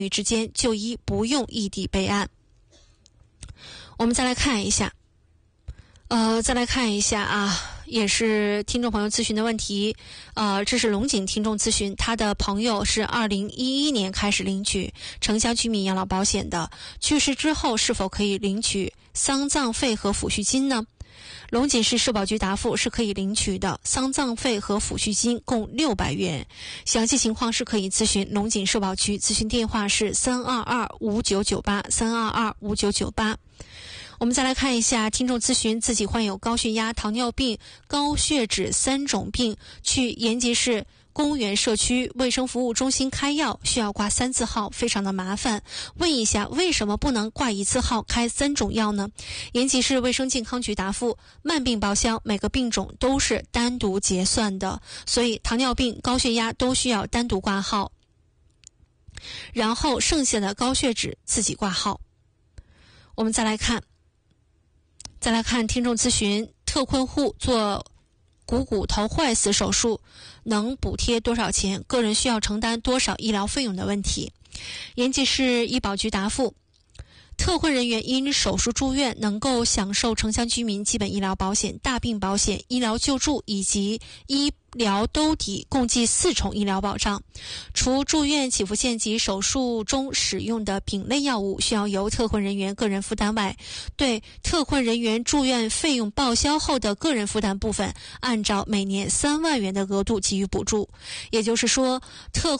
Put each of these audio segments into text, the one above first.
女之间就医不用异地备案。我们再来看一下也是听众朋友咨询的问题。这是龙井听众咨询，他的朋友是2011年开始领取城乡居民养老保险的，去世之后是否可以领取丧葬费和抚恤金呢？龙井市社保局答复是可以领取的，丧葬费和抚恤金共600元。详细情况是可以咨询龙井社保局，咨询电话是3225998，3225998。我们再来看一下听众咨询，自己患有高血压、糖尿病、高血脂3种病，去延吉市公园社区卫生服务中心开药，需要挂3次号，非常的麻烦。问一下，为什么不能挂1次号开3种药呢？延吉市卫生健康局答复，慢病报销每个病种都是单独结算的，所以糖尿病、高血压都需要单独挂号，然后剩下的高血脂自己挂号。我们再来看听众咨询，特困户做股头坏死手术能补贴多少钱？个人需要承担多少医疗费用的问题。延吉市医保局答复，特困人员因手术住院能够享受城乡居民基本医疗保险、大病保险、医疗救助以及医疗兜底共计4重医疗保障。除住院起付线及手术中使用的丙类药物需要由特困人员个人负担外，对特困人员住院费用报销后的个人负担部分，按照每年3万元的额度给予补助。也就是说，特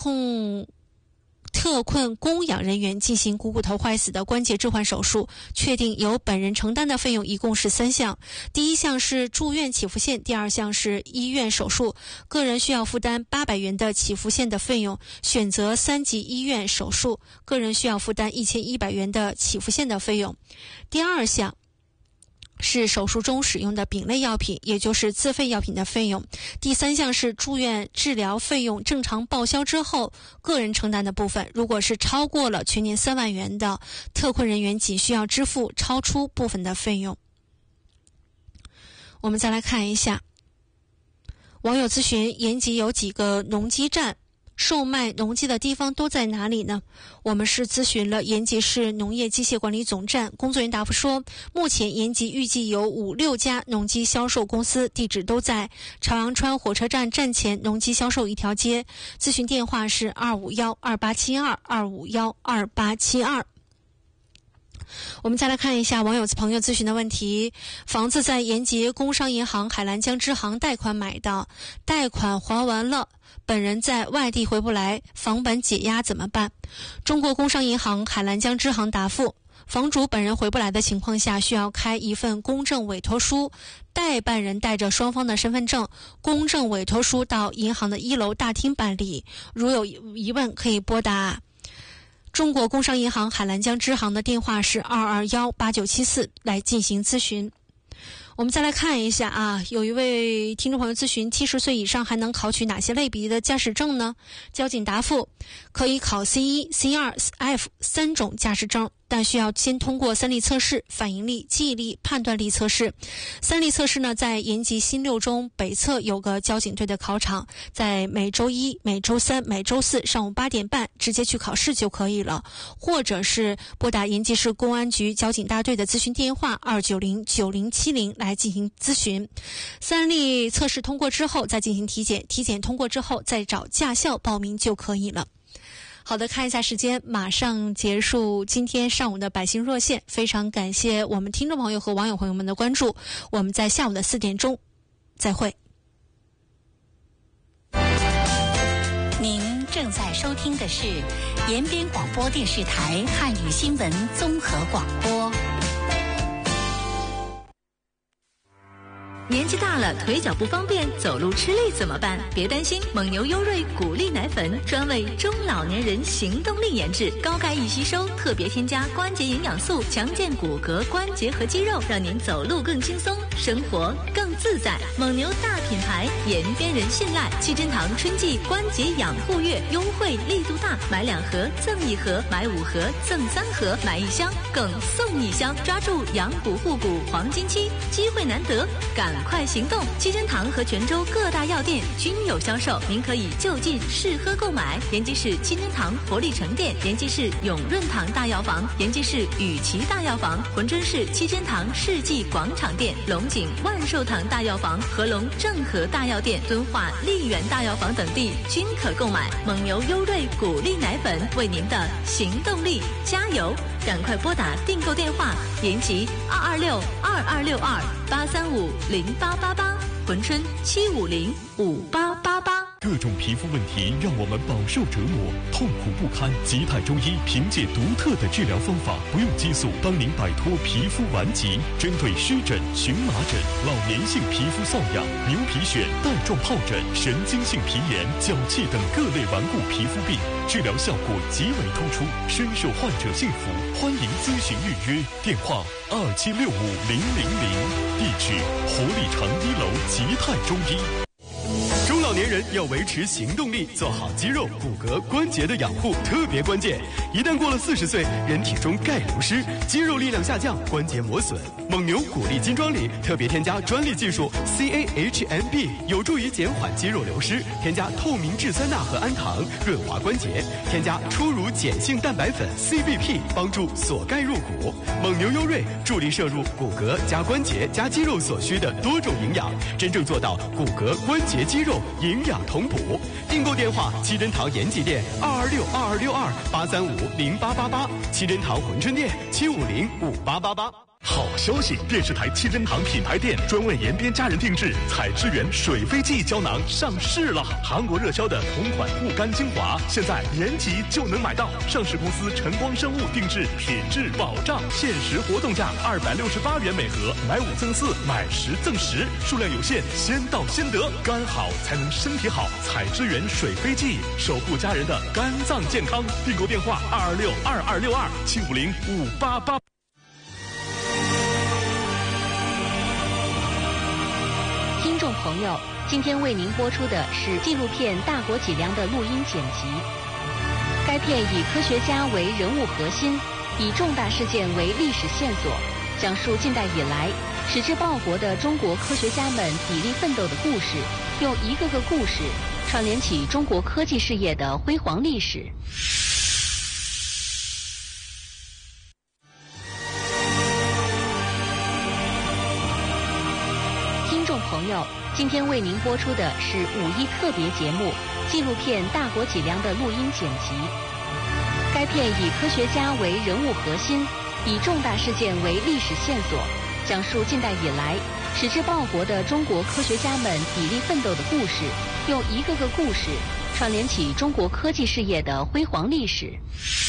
困供养人员进行股头坏死的关节置换手术，确定由本人承担的费用一共是3项。第一项是住院起付线，第二项是医院手术，个人需要负担800元的起付线的费用，选择3级医院手术，个人需要负担1100元的起付线的费用。第二项是手术中使用的丙类药品，也就是自费药品的费用。第三项是住院治疗费用正常报销之后个人承担的部分，如果是超过了全年3万元的，特困人员仅需要支付超出部分的费用。我们再来看一下网友咨询，延吉有几个农机站，售卖农机的地方都在哪里呢？我们是咨询了延吉市农业机械管理总站，工作人员答复说，目前延吉预计有5-6家农机销售公司，地址都在朝阳川火车站站前农机销售一条街，咨询电话是2512872，2512872。我们再来看一下网友朋友咨询的问题，房子在延吉工商银行海澜江支行贷款买的，贷款还完了，本人在外地回不来，房本解押怎么办？中国工商银行海澜江支行答复，房主本人回不来的情况下，需要开一份公证委托书，代办人带着双方的身份证、公证委托书到银行的1楼大厅办理。如有疑问，可以拨打中国工商银行海澜江支行的电话是2218974来进行咨询。我们再来看一下有一位听众朋友咨询，70岁以上还能考取哪些类别的驾驶证呢？交警答复，可以考 C1、C2、F 3种驾驶证，但需要先通过3力测试，反应力、记忆力、判断力测试。3力测试呢，在延吉新6中北侧有个交警队的考场，在每周1、每周3、每周4上午8点半直接去考试就可以了，或者是拨打延吉市公安局交警大队的咨询电话2909070来进行咨询。3力测试通过之后再进行体检，体检通过之后再找驾校报名就可以了。好的，看一下时间，马上结束今天上午的百姓热线，非常感谢我们听众朋友和网友朋友们的关注，我们在下午的4点钟再会。 您正在收听的是延边广播电视台汉语新闻综合广播。 年纪大了，腿脚不方便，走路吃力怎么办？别担心，蒙牛优瑞骨力奶粉专为中老年人行动力研制，高钙易吸收，特别添加关节营养素，强健骨骼、关节和肌肉，让您走路更轻松，生活更自在。蒙牛大品牌，延边人信赖。七珍堂春季关节养护月优惠力度大，买2盒赠1盒，买5盒赠3盒，买1箱更送1箱，抓住养骨护骨黄金期，机会难得，赶快行动！七珍堂和泉州各大药店均有销售，您可以就近试喝购买。延吉市七珍堂活力城店、延吉市永润堂大药房、延吉市雨琦大药房、珲春市七珍堂世纪广场店、龙井万寿堂大药房、合隆正和大药店、敦化丽园大药房等地均可购买。蒙牛优瑞谷粒奶粉为您的行动力加油！赶快拨打订购电话：延吉226-2262-835-0888，珲春750-5888。 各种皮肤问题让我们饱受折磨，痛苦不堪。吉泰中医凭借独特的治疗方法，不用激素，帮您摆脱皮肤顽疾。针对湿疹、荨麻疹、老年性皮肤瘙痒、牛皮癣、带状疱疹、神经性皮炎、脚气等各类顽固皮肤病，治疗效果极为突出，深受患者信服。欢迎咨询预约，电话2765-000，地址活力城1楼吉泰中医。 中老年人要维持行动力，做好肌肉、骨骼、关节的养护特别关键。一旦过了40岁，人体中钙流失，肌肉力量下降，关节磨损。蒙牛谷粒金装里特别添加专利技术 CAHMB， 有助于减缓肌肉流失。添加透明质酸钠和氨糖，润滑关节。添加初乳碱性蛋白粉 CBP， 帮助锁钙入骨。蒙牛优瑞助力摄入骨骼加关节加肌肉所需的多种营养，真正做到骨骼、关节、肌肉营养同补。订购电话：七珍堂延吉店226-2262-835-0888，七珍堂珲春店750-5888。 好消息！电视台七珍堂品牌店专为延边家人定制采之源水飞记胶囊上市了。韩国热销的同款护肝精华，现在延吉就能买到。上市公司晨光生物定制，品质保障，限时活动价268元每盒，买5赠4，买10赠10，数量有限，先到先得。肝好才能身体好，采之源水飞记，守护家人的肝脏健康。订购电话226-2262-750-5888。 听众朋友，今天为您播出的是纪录片《大国脊梁》的录音剪辑。该片以科学家为人物核心，以重大事件为历史线索，讲述近代以来矢志报国的中国科学家们砥砺奋斗的故事，用一个个故事串联起中国科技事业的辉煌历史。听众朋友，今天为您播出的是5.1特别节目纪录片《大国脊梁》的录音剪辑。该片以科学家为人物核心，以重大事件为历史线索，讲述近代以来矢志报国的中国科学家们砥砺奋斗的故事，用一个个故事串联起中国科技事业的辉煌历史。